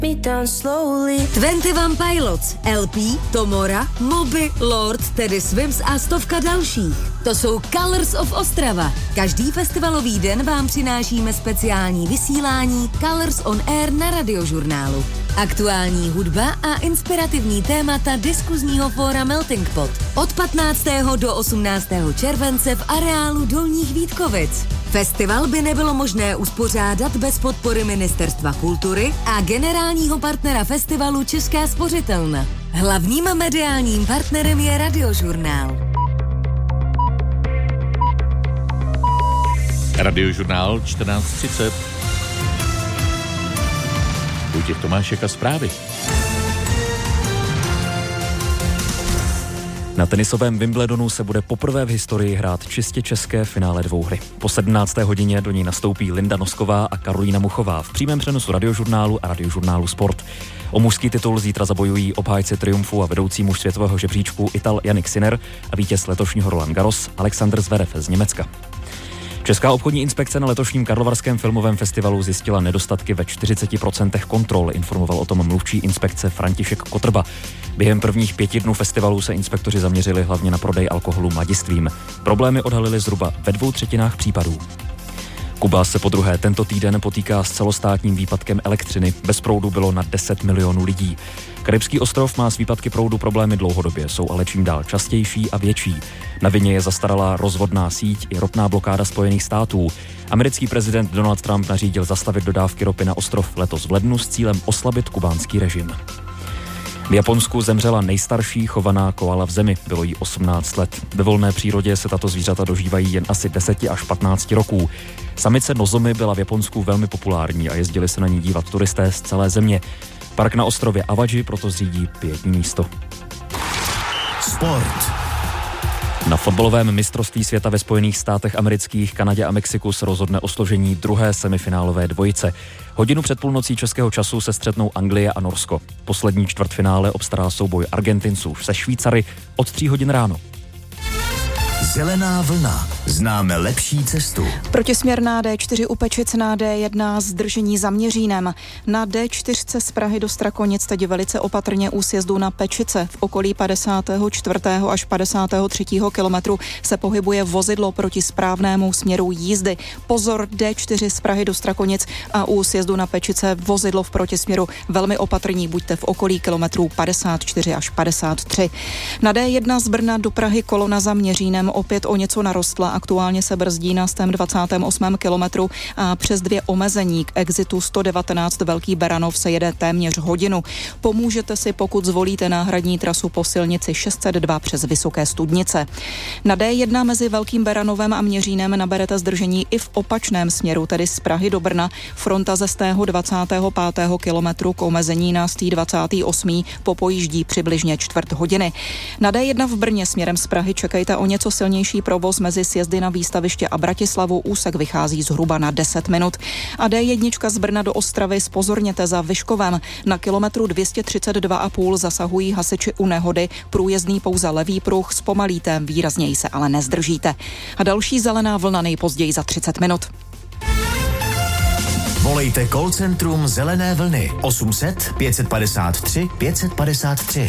me down slowly. 21 Pilots, LP, Tomora, Moby, Lord, tedy Swims a stovka dalších. To jsou Colors of Ostrava. Každý festivalový den vám přinášíme speciální vysílání Colors on Air na Radiožurnálu. Aktuální hudba a inspirativní témata diskuzního fóra Melting Pot. Od 15. do 18. července v areálu Dolních Vítkovic. Festival by nebylo možné uspořádat bez podpory Ministerstva kultury a generálního partnera festivalu Česká spořitelna. Hlavním mediálním partnerem je Radiožurnál. Radiožurnál 14:30. Vojtěch Tomášek a zprávy. Na tenisovém Wimbledonu se bude poprvé v historii hrát čistě české finále dvouhry. Po 17. hodině do něj nastoupí Linda Nosková a Karolína Muchová v přímém přenosu Radiožurnálu a Radiožurnálu Sport. O mužský titul zítra zabojují obhájci triumfu a vedoucí muž světového žebříčku Ital Jannik Sinner a vítěz letošního Roland Garros Alexander Zverev z Německa. Česká obchodní inspekce na letošním Karlovarském filmovém festivalu zjistila nedostatky ve 40% kontrol, informoval o tom mluvčí inspekce František Kotrba. Během prvních 5 dnů festivalu se inspektoři zaměřili hlavně na prodej alkoholu mladistvým. Problémy odhalili zhruba ve 2/3 případů. Kuba se podruhé tento týden potýká s celostátním výpadkem elektřiny. Bez proudu bylo na 10 milionů lidí. Karibský ostrov má s výpadky proudu problémy dlouhodobě, jsou ale čím dál častější a větší. Na vině je zastaralá rozvodná síť i ropná blokáda Spojených států. Americký prezident Donald Trump nařídil zastavit dodávky ropy na ostrov letos v lednu s cílem oslabit kubánský režim. V Japonsku zemřela nejstarší chovaná koala v zemi, bylo jí 18 let. Ve volné přírodě se tato zvířata dožívají jen asi 10 až 15 roků. Samice Nozomi byla v Japonsku velmi populární a jezdili se na ní dívat turisté z celé země. Park na ostrově Awaji proto zřídí 5. místo. Sport. Na fotbalovém mistrovství světa ve Spojených státech amerických, Kanadě a Mexiku se rozhodne o složení druhé semifinálové dvojice. Hodinu před půlnocí českého času se střetnou Anglie a Norsko. Poslední čtvrtfinále obstará souboj Argentinců se Švýcary od 3 hodin ráno. Zelená vlna. Známe lepší cestu. Protisměrná D4 u Pečic, na D1 zdržení za Měřínem. Na D4 z Prahy do Strakonic teď velice opatrně u sjezdu na Pečice. V okolí 54. až 53. kilometru se pohybuje vozidlo proti správnému směru jízdy. Pozor, D4 z Prahy do Strakonic a u sjezdu na Pečice vozidlo v protisměru. Velmi opatrní buďte v okolí kilometrů 54 až 53. Na D1 z Brna do Prahy kolona za Měřínem opět o něco narostla. Aktuálně se brzdí na 128. kilometru a přes 2 omezení k exitu 119 Velký Beranov se jede téměř hodinu. Pomůžete si, pokud zvolíte náhradní trasu po silnici 602 přes Vysoké Studnice. Na D1 mezi Velkým Beranovem a Měřínem naberete zdržení i v opačném směru, tedy z Prahy do Brna. Fronta ze 125. kilometru k omezení na 128. popojíždí přibližně 1/4 hodiny. Na D1 v Brně směrem z Prahy čekejte o něco silnější provoz mezi sjezdy na Výstaviště a Bratislavu, úsek vychází zhruba na 10 minut. A D1 z Brna do Ostravy zpozorněte za Vyškovem. Na kilometru 232,5 zasahují hasiči u nehody, průjezdný pouze levý pruh, zpomalíte, výrazněji se ale nezdržíte. A další zelená vlna nejpozději za 30 minut. Volejte call centrum Zelené vlny 800 553 553.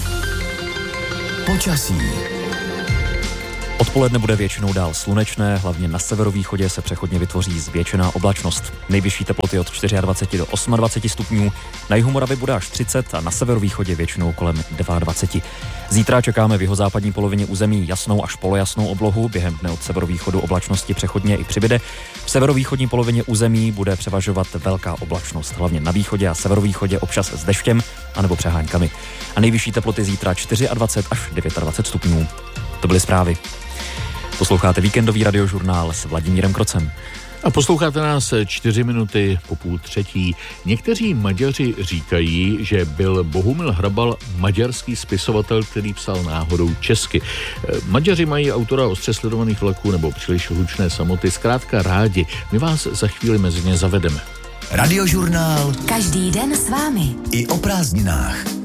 Počasí. Odpoledne bude většinou dál slunečné, hlavně na severovýchodě se přechodně vytvoří zvětšená oblačnost. Nejvyšší teploty od 24 do 28 stupňů, na jihu Moravy bude až 30 a na severovýchodě většinou kolem 29. Zítra čekáme v jihozápadní polovině území jasnou až polojasnou oblohu, během dne od severovýchodu oblačnosti přechodně i přibyde. V severovýchodní polovině území bude převažovat velká oblačnost, hlavně na východě a severovýchodě občas s deštěm anebo přeháňkami. A nejvyšší teploty zítra 24 až 29 stupňů. To byly zprávy. Posloucháte víkendový radiožurnál s Vladimírem Krocem. A posloucháte nás 4 minuty po 2:30. Někteří Maďaři říkají, že byl Bohumil Hrabal maďarský spisovatel, který psal náhodou česky. Maďaři mají autora ostře sledovaných vlaků nebo příliš hlučné samoty zkrátka rádi. My vás za chvíli mezi ně zavedeme. Radiožurnál. Každý den s vámi. I o prázdninách.